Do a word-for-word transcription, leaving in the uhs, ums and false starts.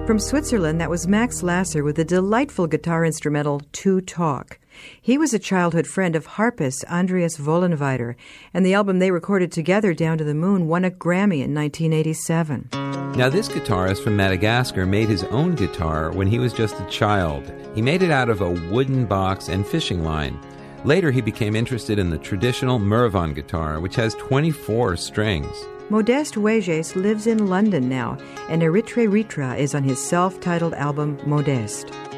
From Switzerland, that was Max Lasser with the delightful guitar instrumental To Talk. He was a childhood friend of harpist Andreas Vollenweider, and the album they recorded together, Down to the Moon, won a Grammy in nineteen eighty-seven. Now, this guitarist from Madagascar made his own guitar when he was just a child. He made it out of a wooden box and fishing line. Later, he became interested in the traditional Mervan guitar, which has twenty-four strings. Modeste Weges lives in London now, and Eritre Ritra is on his self-titled album, Modeste.